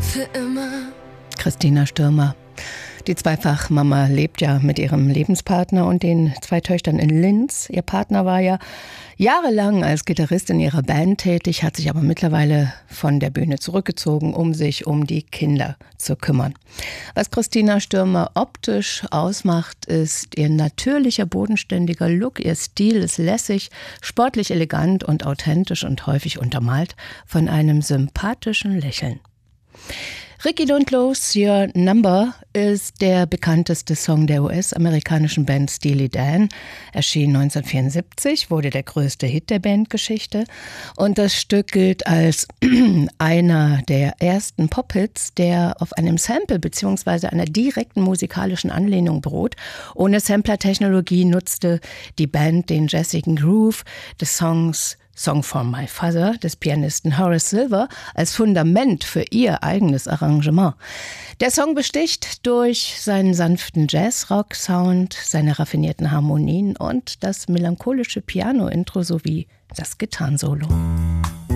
für immer. Christina Stürmer. Die Zweifachmama lebt ja mit ihrem Lebenspartner und den 2 Töchtern in Linz. Ihr Partner war ja jahrelang als Gitarrist in ihrer Band tätig, hat sich aber mittlerweile von der Bühne zurückgezogen, um sich um die Kinder zu kümmern. Was Christina Stürmer optisch ausmacht, ist ihr natürlicher, bodenständiger Look. Ihr Stil ist lässig, sportlich elegant und authentisch und häufig untermalt von einem sympathischen Lächeln. Ricky Don't Lose Your Number ist der bekannteste Song der US-amerikanischen Band Steely Dan. Erschien 1974, wurde der größte Hit der Bandgeschichte. Und das Stück gilt als einer der ersten Pop-Hits, der auf einem Sample bzw. einer direkten musikalischen Anlehnung beruht. Ohne Sampler-Technologie nutzte die Band den jazzigen Groove des Songs Song for My Father des Pianisten Horace Silver als Fundament für ihr eigenes Arrangement. Der Song besticht durch seinen sanften Jazz-Rock-Sound, seine raffinierten Harmonien und das melancholische Piano-Intro sowie das Gitarrensolo.